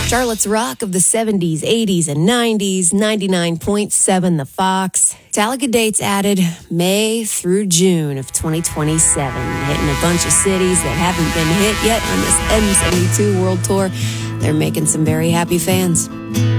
Charlotte's Rock of the 70s, 80s, and 90s, 99.7 The Fox. Talaga dates added May through June of 2027, hitting a bunch of cities that haven't been hit yet on this M72 World Tour. They're making some very happy fans.